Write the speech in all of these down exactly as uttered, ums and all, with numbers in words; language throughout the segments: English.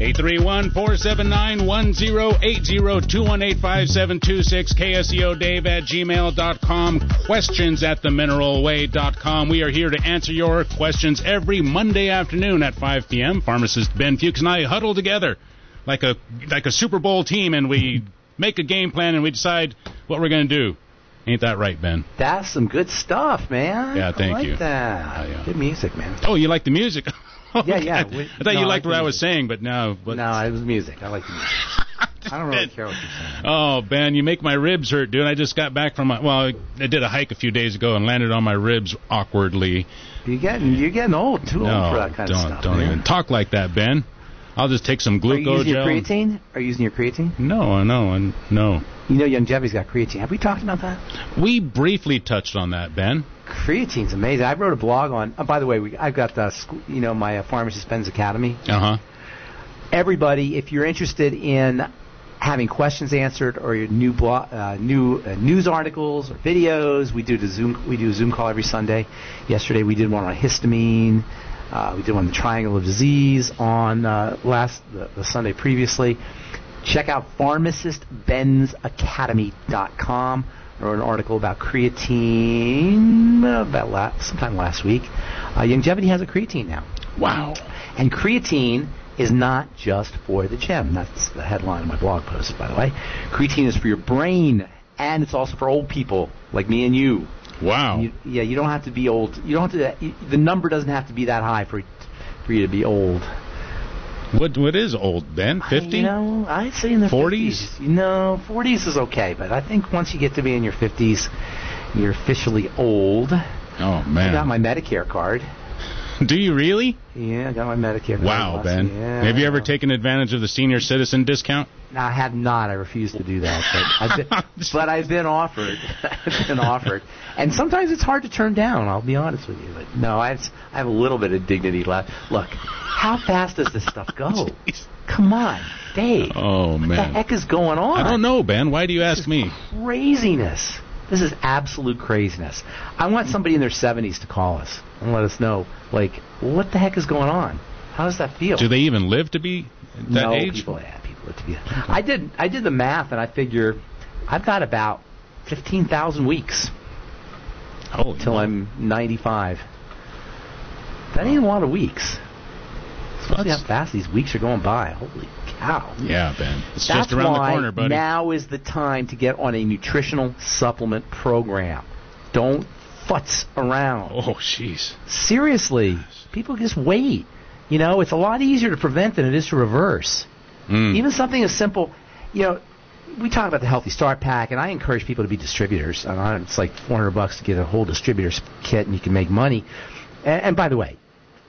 eight three one, four seven nine, one zero eight zero, two one eight, five seven two six, K S E O Dave at gmail dot com, questions at the mineral way dot com. We are here to answer your questions every Monday afternoon at five p.m. Pharmacist Ben Fuchs and I huddle together like a like a Super Bowl team, and we make a game plan and we decide what we're going to do. Ain't that right, Ben? That's some good stuff, man. Yeah, thank I like you. that. Uh, yeah. Good music, man. Oh, you like the music? Yeah, yeah. I, We, I thought no, you liked I what I music. was saying, but no. But... No, it was music. I like the music. I don't really care what you're saying. Oh, Ben, you make my ribs hurt, dude. I just got back from my, well, I did a hike a few days ago and landed on my ribs awkwardly. You're getting, you're getting old, too no, old for that kind don't, of stuff. Don't man. even talk like that, Ben. I'll just take some glucose Are you using gel. your creatine? Are you using your creatine? No, no, no. You know Youngevity's got creatine. Have we talked about that? We briefly touched on that, Ben. Creatine's amazing. I wrote a blog on. Oh, by the way, we, I've got the, you know, my uh, Pharmacist Ben's Academy. Uh huh. Everybody, if you're interested in having questions answered or your new blog, uh, new uh, news articles or videos, we do the Zoom. We do a Zoom call every Sunday. Yesterday we did one on histamine. Uh, we did one on the triangle of disease on uh, last the, the Sunday previously. Check out pharmacist bens academy dot com. I wrote an article about creatine uh, about last, sometime last week. Uh, Youngevity has a creatine now. Wow. And creatine is not just for the gym. That's the headline of my blog post, by the way. Creatine is for your brain, and it's also for old people like me and you. Wow. You, yeah, you don't have to be old. You don't have to. You, the number doesn't have to be that high for for you to be old. What what is old, Ben? Fifty? You know, I'd say in the forties. fifties. You know, forties is okay, but I think once you get to be in your fifties, you're officially old. Oh man. I got my Medicare card. Do you really? Yeah, I got my Medicare card. Wow, last Ben. year. Yeah, have you ever taken advantage of the senior citizen discount? No, I have not. I refuse to do that. But I've been, but I've been offered. I've been offered. And sometimes it's hard to turn down, I'll be honest with you. But no, I have, I have a little bit of dignity left. Look, how fast does this stuff go? Come on, Dave. Oh, man. What the heck is going on? I don't know, Ben. Why do you ask me? Craziness. This is absolute craziness. I want somebody in their seventies to call us and let us know, like, what the heck is going on? How does that feel? Do they even live to be that no, age? people, yeah, people live to be. I did, I did the math, and I figure I've got about fifteen thousand weeks Holy till moly. I'm ninety-five. That ain't a lot of weeks. Especially how fast these weeks are going by. Holy cow. Yeah, Ben. It's That's just around why the corner, buddy. now is the time to get on a nutritional supplement program. Don't futz around. Oh, jeez. Seriously. People just wait. You know, it's a lot easier to prevent than it is to reverse. Mm. Even something as simple, you know, we talk about the Healthy Start Pack, and I encourage people to be distributors. And it's like four hundred bucks to get a whole distributor's kit, and you can make money. And, and by the way,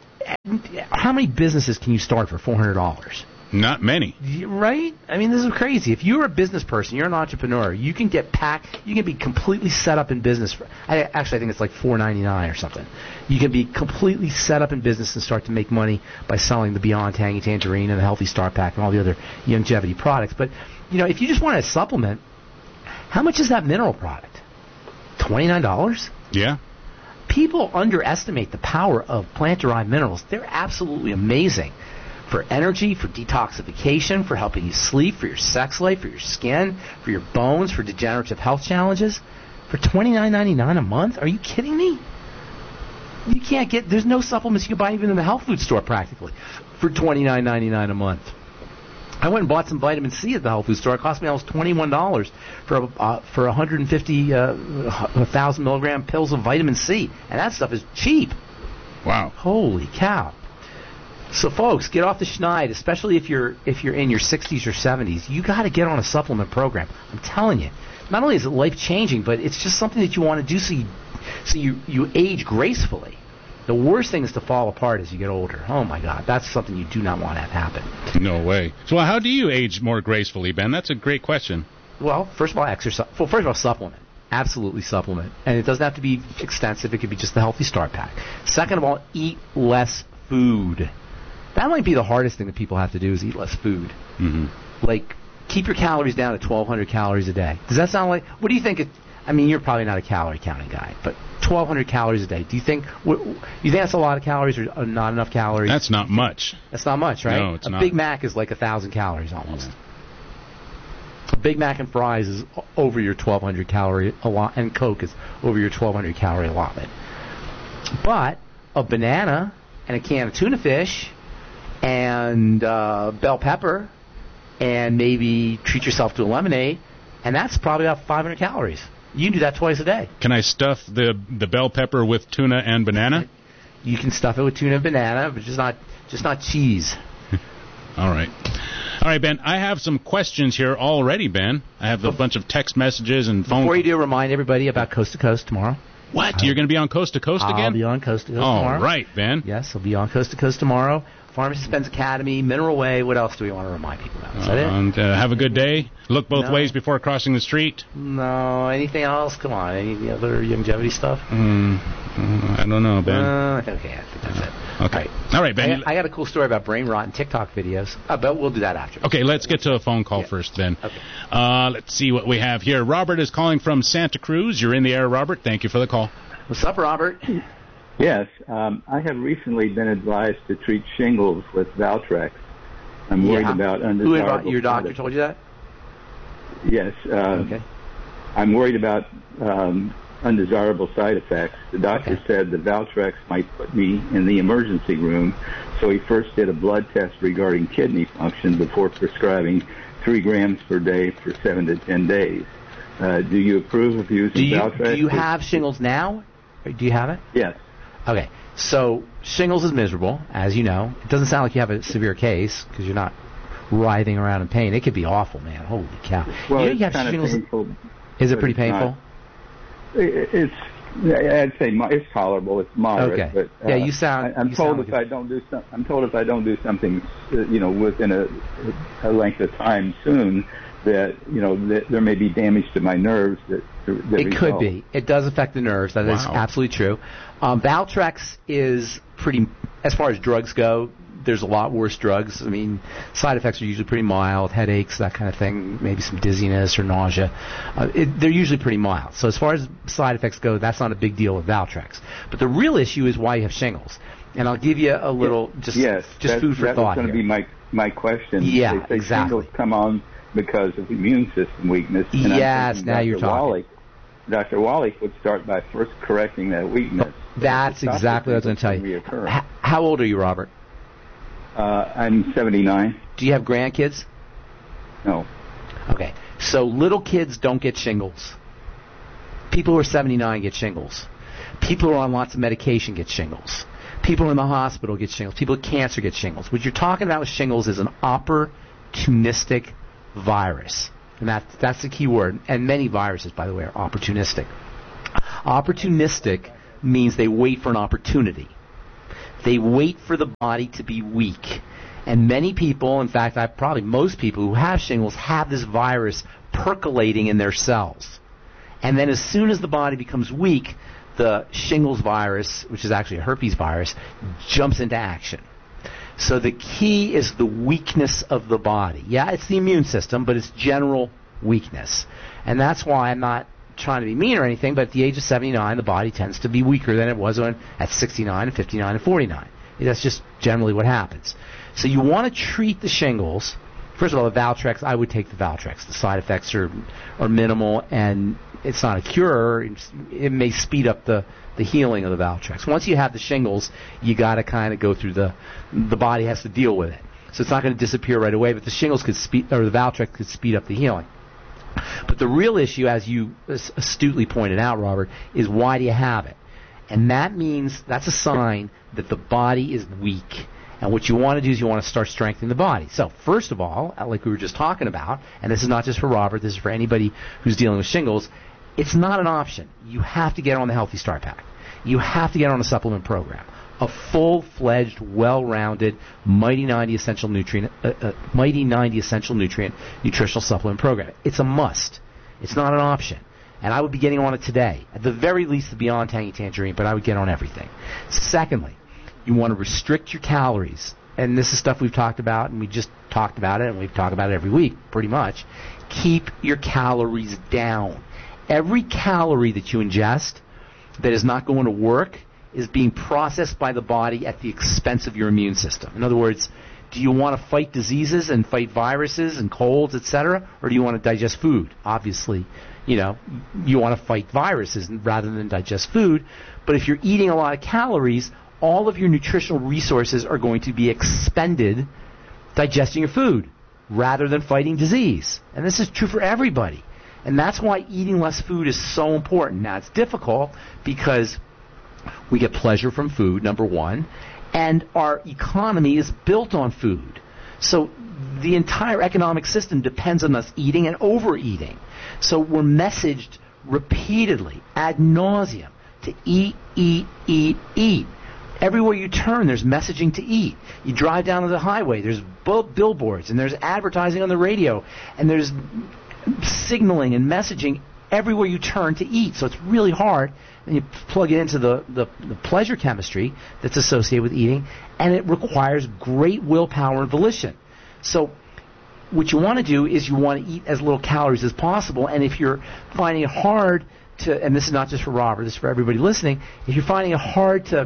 how many businesses can you start for four hundred dollars? Not many. Right? I mean, this is crazy. If you're a business person, you're an entrepreneur, you can get packed, you can be completely set up in business. For, I, actually, I think it's like four ninety-nine or something. You can be completely set up in business and start to make money by selling the Beyond Tangy Tangerine and the Healthy Start Pack and all the other Youngevity products. But, you know, if you just want a supplement, how much is that mineral product? twenty-nine dollars? Yeah. People underestimate the power of plant-derived minerals. They're absolutely amazing for energy, for detoxification, for helping you sleep, for your sex life, for your skin, for your bones, for degenerative health challenges. For twenty-nine ninety-nine a month? Are you kidding me? You can't get, there's no supplements you can buy even in the health food store practically for twenty-nine ninety-nine a month. I went and bought some vitamin C at the health food store. It cost me almost twenty-one dollars for uh, for one hundred fifty uh, one thousand milligram pills of vitamin C. And that stuff is cheap. Wow. Holy cow. So, folks, get off the schneid, especially if you're if you're in your sixties or seventies. You got to get on a supplement program. I'm telling you. Not only is it life-changing, but it's just something that you want to do so you, so you, you age gracefully. The worst thing is to fall apart as you get older. Oh, my God. That's something you do not want to have happen. No way. So how do you age more gracefully, Ben? That's a great question. Well, first of all, exercise. Well, first of all, supplement. Absolutely supplement. And it doesn't have to be extensive. It could be just the Healthy Start Pack. Second of all, eat less food. That might be the hardest thing that people have to do is eat less food. Mm-hmm. Like, keep your calories down to twelve hundred calories a day. Does that sound like, what do you think? It, I mean, you're probably not a calorie counting guy, but twelve hundred calories a day. Do you think you think that's a lot of calories or not enough calories? That's not much. That's not much, right? No, it's a not. A Big Mac is like one thousand calories almost. A Big Mac and fries is over your twelve hundred calorie allot, and Coke is over your twelve hundred calorie allotment. But a banana and a can of tuna fish and uh, bell pepper and maybe treat yourself to a lemonade, and that's probably about five hundred calories. You can do that twice a day. Can I stuff the the bell pepper with tuna and banana? You can stuff it with tuna and banana, but just not just not cheese. All right. All right, Ben, I have some questions here already, Ben. I have a bunch of text messages and phone Before you do, remind everybody about Coast to Coast tomorrow. What? Uh, You're going to be on Coast to Coast I'll again? I'll be on Coast to Coast All tomorrow. All right, Ben. Yes, I'll be on Coast to Coast tomorrow. Farmers Dispense Academy, Mineral Way. What else do we want to remind people about? Is that uh, it? And uh, have a good day. Look both No. ways before crossing the street. No. Anything else? Come on. Any other longevity stuff? Mm, mm, I don't know, Ben. Uh, okay, I think that's it. Okay. All right, All right, Ben. I got, I got a cool story about brain rot and TikTok videos, uh, but we'll do that after. Okay, let's get to a phone call yeah. first, then. Okay. Uh, let's see what we have here. Robert is calling from Santa Cruz. You're in the air, Robert. Thank you for the call. What's up, Robert? Yes, um, I have recently been advised to treat shingles with Valtrex. I'm worried yeah. about Who undesirable. Who, your doctor side told you that? Yes. Uh, okay. I'm worried about um, undesirable side effects. The doctor Okay. said that Valtrex might put me in the emergency room, so he first did a blood test regarding kidney function before prescribing three grams per day for seven to ten days. Uh, do you approve of using Do you Valtrex? do you have shingles now? Or do you have it? Yes. Okay. So shingles is miserable, as you know. It doesn't sound like you have a severe case because you're not writhing around in pain. It could be awful, man. Holy cow! Well, you know it's you have kind shingles. of painful. Is it but pretty it's not. painful? It's, I'd say mo- it's tolerable. It's moderate. Okay. But, uh, Yeah, you sound- I, I'm you told sound if like I don't do some, I'm told if I don't do something, uh, you know, within a, a length of time soon, that you know that there may be damage to my nerves. That, that It could result. be. It does affect the nerves. That is Wow. absolutely true. Um, Valtrex is pretty, as far as drugs go, there's a lot worse drugs. I mean, side effects are usually pretty mild, headaches, that kind of thing, maybe some dizziness or nausea. Uh, it, they're usually pretty mild. So as far as side effects go, that's not a big deal with Valtrex. But the real issue is why you have shingles. And I'll give you a little, just, yes, just that, food for that thought was going to here. be my my question. Yeah, they say exactly. shingles come on because of immune system weakness. And I'm Yes, thinking now Doctor you're talking. Wallach, Doctor Wallach would start by first correcting that weakness. That's To stop exactly what I was the going to tell you. shingles from reoccurring. H- how old are you, Robert? Uh, I'm seventy-nine. Do you have grandkids? No. Okay. So little kids don't get shingles. People who are seventy-nine get shingles. People who are on lots of medication get shingles. People in the hospital get shingles. People with cancer get shingles. What you're talking about with shingles is an opportunistic virus. And that, that's the key word. And many viruses, by the way, are opportunistic. Opportunistic means they wait for an opportunity. They wait for the body to be weak. And many people, in fact, I probably most people who have shingles have this virus percolating in their cells. And then as soon as the body becomes weak, the shingles virus, which is actually a herpes virus, jumps into action. So the key is the weakness of the body. Yeah, it's the immune system, but it's general weakness. And that's why I'm not trying to be mean or anything, but at the age of seventy-nine, the body tends to be weaker than it was when at sixty-nine, and fifty-nine, and forty-nine. That's just generally what happens. So you want to treat the shingles. First of all, the Valtrex, I would take the Valtrex. The side effects are are minimal, and it's not a cure. It's, it may speed up the, the healing of the Valtrex. Once you have the shingles, you got to kind of go through the the body has to deal with it. So it's not going to disappear right away, but the shingles could speed, or the Valtrex could speed up the healing. But the real issue, as you astutely pointed out, Robert, is why do you have it? And that means that's a sign that the body is weak. And what you want to do is you want to start strengthening the body. So first of all, like we were just talking about, and this is not just for Robert, this is for anybody who's dealing with shingles, it's not an option. You have to get on the Healthy Start Pack. You have to get on a supplement program. A full-fledged, well-rounded, Mighty ninety Essential Nutrient, uh, uh, Mighty ninety Essential Nutrient Nutritional Supplement Program. It's a must. It's not an option. And I would be getting on it today. At the very least, the Beyond Tangy Tangerine, but I would get on everything. Secondly, you want to restrict your calories. And this is stuff we've talked about, and we just talked about it, and we've talked about it every week, pretty much. Keep your calories down. Every calorie that you ingest that is not going to work is being processed by the body at the expense of your immune system. In other words, do you want to fight diseases and fight viruses and colds, et cetera, or do you want to digest food? Obviously, you know, you want to fight viruses rather than digest food. But if you're eating a lot of calories, all of your nutritional resources are going to be expended digesting your food rather than fighting disease. And this is true for everybody. And that's why eating less food is so important. Now, it's difficult because we get pleasure from food, number one, and our economy is built on food. So the entire economic system depends on us eating and overeating. So we're messaged repeatedly, ad nauseum, to eat, eat, eat, eat. Everywhere you turn, there's messaging to eat. You drive down to the highway, there's bill- billboards, and there's advertising on the radio, and there's signaling and messaging everywhere you turn to eat. So it's really hard. And you plug it into the, the, the pleasure chemistry that's associated with eating, and it requires great willpower and volition. So what you want to do is you want to eat as little calories as possible, and if you're finding it hard to, and this is not just for Robert, this is for everybody listening, if you're finding it hard to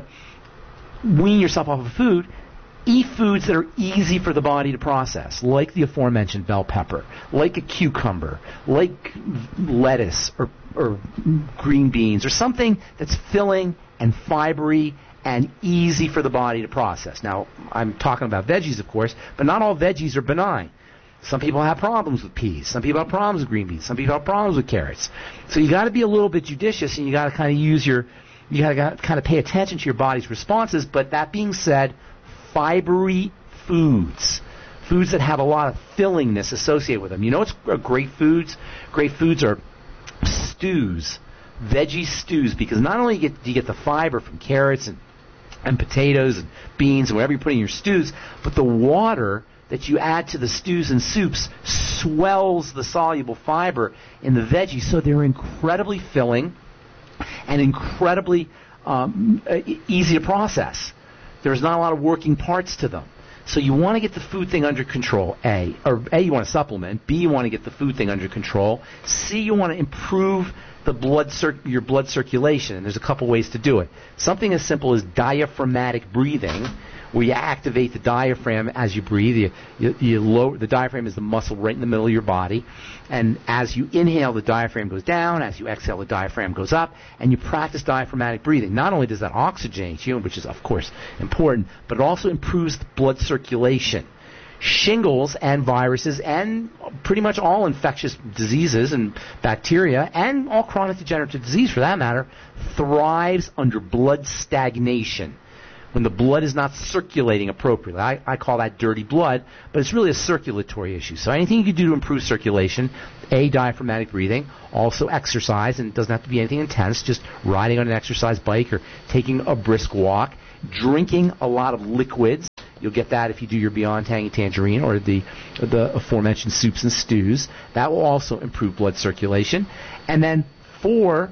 wean yourself off of food, eat foods that are easy for the body to process, like the aforementioned bell pepper, like a cucumber, like lettuce or, or green beans, or something that's filling and fibery and easy for the body to process. Now, I'm talking about veggies, of course, but not all veggies are benign. Some people have problems with peas. Some people have problems with green beans. Some people have problems with carrots. So you got to be a little bit judicious, and you got to kind of use your, you got to kind of pay attention to your body's responses. But that being said, fibery foods, foods that have a lot of fillingness associated with them. You know what's great foods? Great foods are stews, veggie stews, because not only do you get the fiber from carrots and, and potatoes and beans and whatever you put in your stews, but the water that you add to the stews and soups swells the soluble fiber in the veggies, so they're incredibly filling and incredibly um, easy to process. There's not a lot of working parts to them. So you want to get the food thing under control, A. Or A, you want to supplement. B, you want to get the food thing under control. C, you want to improve the blood cir- your blood circulation. And there's a couple ways to do it. Something as simple as diaphragmatic breathing, where you activate the diaphragm as you breathe. You, you, you lower, the diaphragm is the muscle right in the middle of your body. And as you inhale, the diaphragm goes down. As you exhale, the diaphragm goes up. And you practice diaphragmatic breathing. Not only does that oxygenate you, which is, of course, important, but it also improves the blood circulation. Shingles and viruses and pretty much all infectious diseases and bacteria and all chronic degenerative disease, for that matter, thrives under blood stagnation. When the blood is not circulating appropriately. I, I call that dirty blood, but it's really a circulatory issue. So anything you can do to improve circulation, A, diaphragmatic breathing, also exercise, and it doesn't have to be anything intense, just riding on an exercise bike or taking a brisk walk, drinking a lot of liquids. You'll get that if you do your Beyond Tangy Tangerine or the, the aforementioned soups and stews. That will also improve blood circulation. And then four,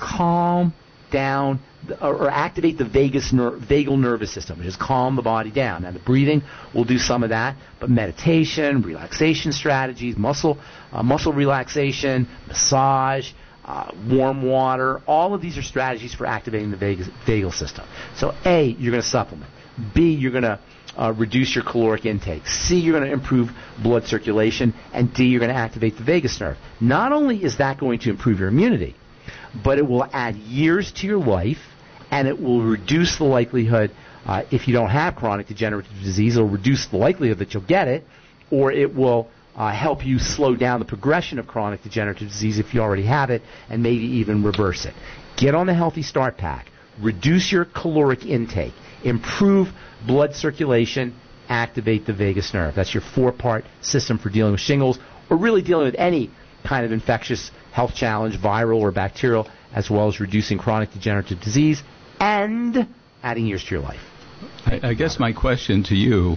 calm down or activate the vagus ner- vagal nervous system, which is calm the body down. Now, the breathing will do some of that, but meditation, relaxation strategies, muscle uh, muscle relaxation, massage, uh, warm water, all of these are strategies for activating the vagus, vagal system. So, A, you're going to supplement. B, you're going to uh, reduce your caloric intake. C, you're going to improve blood circulation. And D, you're going to activate the vagus nerve. Not only is that going to improve your immunity, but it will add years to your life, and it will reduce the likelihood, uh, if you don't have chronic degenerative disease, it will reduce the likelihood that you'll get it, or it will uh, help you slow down the progression of chronic degenerative disease if you already have it, and maybe even reverse it. Get on the Healthy Start Pack. Reduce your caloric intake. Improve blood circulation. Activate the vagus nerve. That's your four-part system for dealing with shingles, or really dealing with any kind of infectious health challenge, viral or bacterial, as well as reducing chronic degenerative disease and adding years to your life. I, I guess my question to you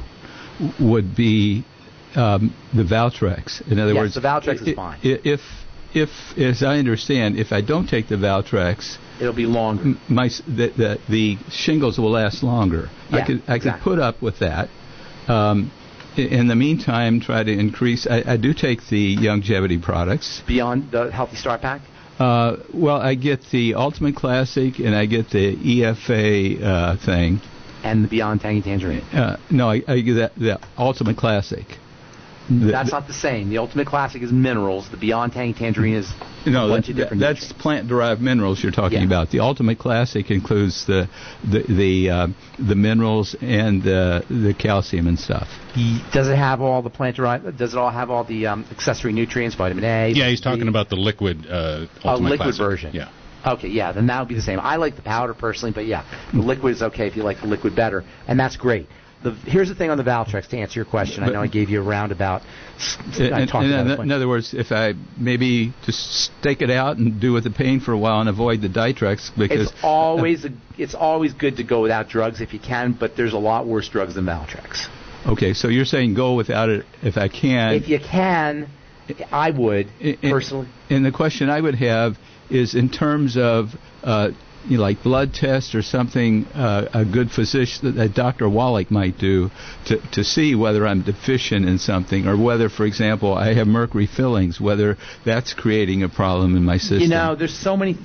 would be um, the Valtrex. In other yes, words, the Valtrex I, is fine. If, if, as I understand, if I don't take the Valtrex, it'll be longer. My the, the, the shingles will last longer. Yeah, I could I exactly. could put up with that. Um, In the meantime, try to increase. I, I do take the longevity products. Beyond the Healthy Start Pack? Uh, well, I get the Ultimate Classic and I get the E F A uh, thing. And the Beyond Tangy Tangerine. Uh, no, I, I get that, the Ultimate Classic. The, that's not the same. The Ultimate Classic is minerals. The Beyond Tangy Tangerine is no, a bunch that, of different. That's nutrients. plant-derived minerals you're talking yeah. about. The Ultimate Classic includes the the the, uh, the minerals and the the calcium and stuff. Does it have all the plant-derived? Does it all have all the um, accessory nutrients, vitamin A? Yeah, he's B? talking about the liquid uh, Ultimate A liquid Classic. version. Yeah. Okay, yeah, then that would be the same. I like the powder personally, but yeah, the liquid is okay if you like the liquid better, and that's great. The, here's the thing on the Valtrex, to answer your question. I know I gave you a roundabout. In, I talked in, about in, in other words, if I maybe just stake it out and do with the pain for a while and avoid the Ditrex, because it's always uh, a, it's always good to go without drugs if you can, but there's a lot worse drugs than Valtrex. Okay, so you're saying go without it if I can. If you can, I would in, personally. And the question I would have is in terms of uh, you know, like blood tests or something, uh, a good physician that Doctor Wallach might do to to see whether I'm deficient in something, or whether, for example, I have mercury fillings, whether that's creating a problem in my system. You know, there's so many.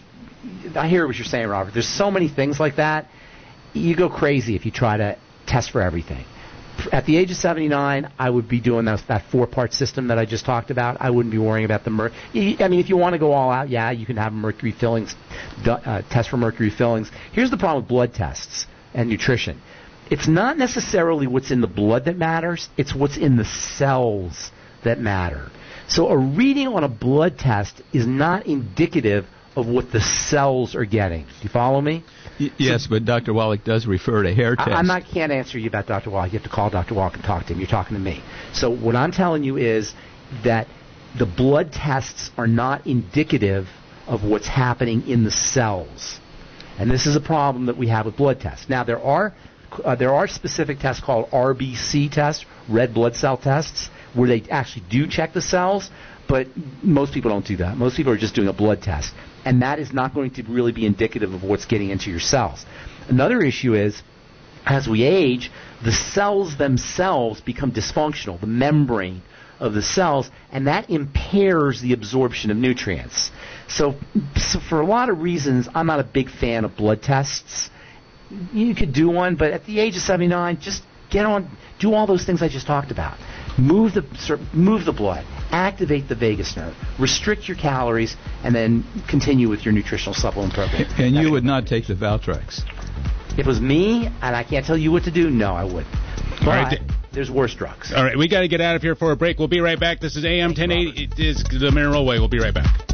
I hear what you're saying, Robert. There's so many things like that. You go crazy if you try to test for everything. At the age of seventy-nine, I would be doing that, that four-part system that I just talked about. I wouldn't be worrying about the mercury. I mean, if you want to go all out, yeah, you can have mercury fillings, uh, test for mercury fillings. Here's the problem with blood tests and nutrition. It's not necessarily what's in the blood that matters. It's what's in the cells that matter. So a reading on a blood test is not indicative of what the cells are getting. Do you follow me? Y- yes, so, but Doctor Wallach does refer to hair tests. I, I'm not can't answer you about Doctor Wallach. You have to call Doctor Wallach and talk to him. You're talking to me. So what I'm telling you is that the blood tests are not indicative of what's happening in the cells. And this is a problem that we have with blood tests. Now, there are uh, there are specific tests called R B C tests, red blood cell tests, where they actually do check the cells, but most people don't do that. Most people are just doing a blood test. And that is not going to really be indicative of what's getting into your cells. Another issue is, as we age, the cells themselves become dysfunctional, the membrane of the cells, and that impairs the absorption of nutrients. So, so for a lot of reasons, I'm not a big fan of blood tests. You could do one, but at the age of seventy-nine, just get on, do all those things I just talked about. Move the move the blood, activate the vagus nerve, restrict your calories, and then continue with your nutritional supplement program. And you would not take the Valtrex? If it was me, and I can't tell you what to do, no, I wouldn't. But all right, there's worse drugs. All right, we got to get out of here for a break. We'll be right back. This is A M ten eighty. It is the Mineral Way. We'll be right back.